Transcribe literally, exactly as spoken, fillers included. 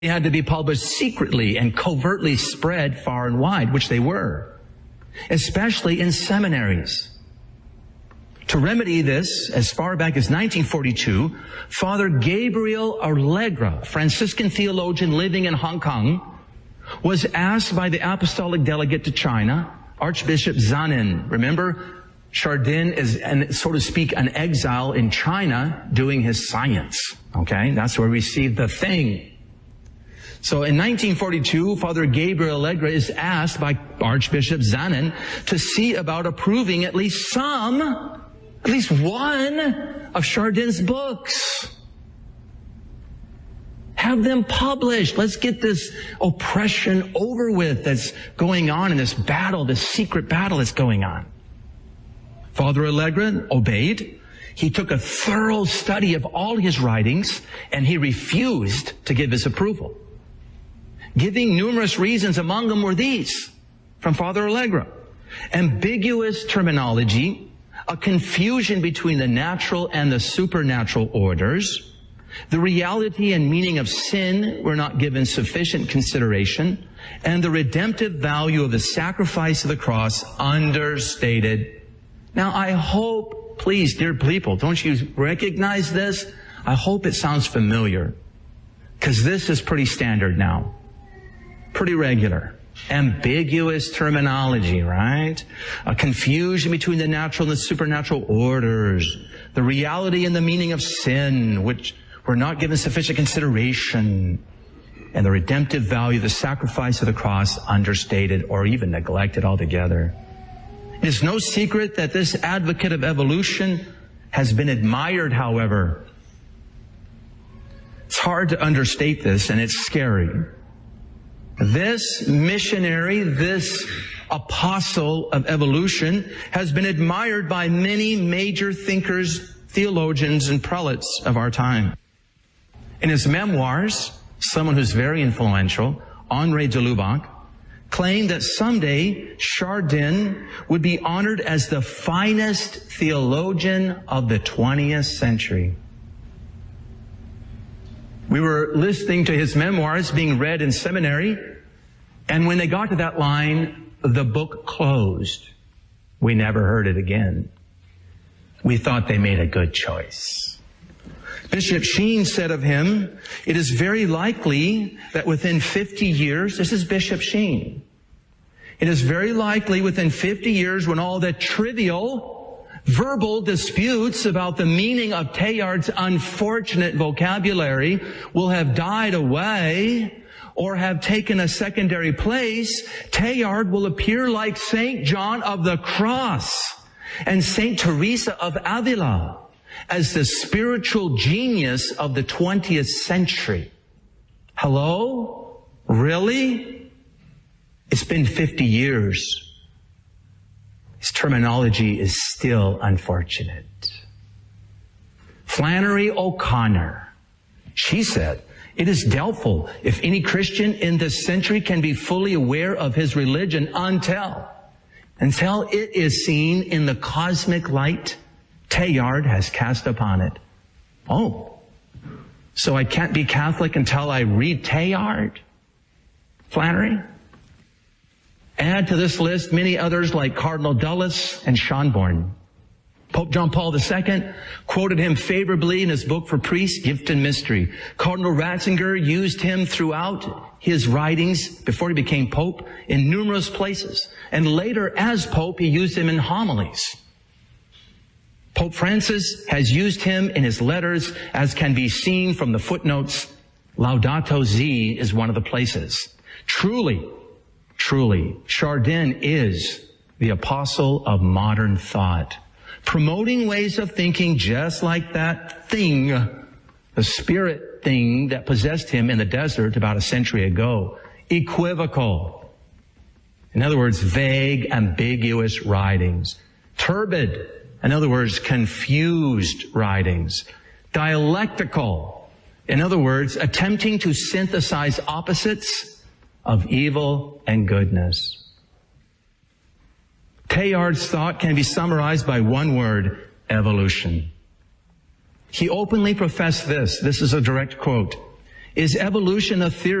They had to be published secretly and covertly spread far and wide, which they were, especially in seminaries. To remedy this, as far back as nineteen forty-two, Father Gabriel Allegra, Franciscan theologian living in Hong Kong, was asked by the apostolic delegate to China, Archbishop Zanin. Remember, Chardin is, an, so to speak, an exile in China doing his science. Okay, that's where we received the thing. So in nineteen forty-two, Father Gabriel Allegra is asked by Archbishop Zanin to see about approving at least some, at least one of Chardin's books. Have them published. Let's get this oppression over with that's going on in this battle, this secret battle that's going on. Father Allegra obeyed. He took a thorough study of all his writings, and he refused to give his approval, giving numerous reasons. Among them were these from Father Allegra: ambiguous terminology, a confusion between the natural and the supernatural orders, the reality and meaning of sin were not given sufficient consideration, and the redemptive value of the sacrifice of the cross understated. Now, I hope, please, dear people, don't you recognize this? I hope it sounds familiar, because this is pretty standard now. Pretty regular. Ambiguous terminology, right? A confusion between the natural and the supernatural orders. The reality and the meaning of sin, which were not given sufficient consideration. And the redemptive value of the sacrifice of the cross understated or even neglected altogether. It is no secret that this advocate of evolution has been admired, however. It's hard to understate this, and it's scary. This missionary, this apostle of evolution, has been admired by many major thinkers, theologians, and prelates of our time. In his memoirs, someone who's very influential, Henri de Lubac, claimed that someday Chardin would be honored as the finest theologian of the twentieth century. We were listening to his memoirs being read in seminary, and when they got to that line, the book closed. We never heard it again. We thought they made a good choice. Bishop Sheen said of him, it is very likely that within fifty years, this is Bishop Sheen, it is very likely within fifty years, when all the trivial verbal disputes about the meaning of Teilhard's unfortunate vocabulary will have died away or have taken a secondary place, Teilhard will appear like Saint John of the Cross and Saint Teresa of Avila as the spiritual genius of the twentieth century. Hello? Really? It's been fifty years. His terminology is still unfortunate. Flannery O'Connor, she said, it is doubtful if any Christian in this century can be fully aware of his religion until, until it is seen in the cosmic light Teilhard has cast upon it. Oh, so I can't be Catholic until I read Teilhard? Flannery? Add to this list many others like Cardinal Dulles and Schönborn. Pope John Paul the Second quoted him favorably in his book for priests, Gift and Mystery. Cardinal Ratzinger used him throughout his writings before he became Pope in numerous places. And later, as Pope, he used him in homilies. Pope Francis has used him in his letters, as can be seen from the footnotes. Laudato Si is one of the places. Truly, truly, Chardin is the apostle of modern thought, promoting ways of thinking just like that thing, the spirit thing that possessed him in the desert about a century ago. Equivocal. In other words, vague, ambiguous writings. Turbid. In other words, confused writings. Dialectical. In other words, attempting to synthesize opposites of evil and goodness. Teilhard's thought can be summarized by one word: evolution. He openly professed this. This is a direct quote. Is evolution a theory?